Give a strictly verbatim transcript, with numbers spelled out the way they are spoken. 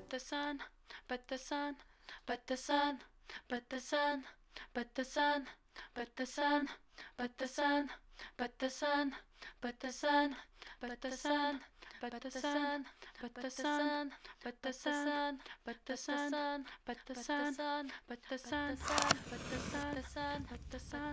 the sun, but the sun, but the sun, but the sun, but the sun, but the sun, but the sun, but the sun, but the sun, but the sun, but the sun, but the sun, but the sun, but the sun, but the sun, but the sun, but the sun, but the sun, but the sun, but the sun.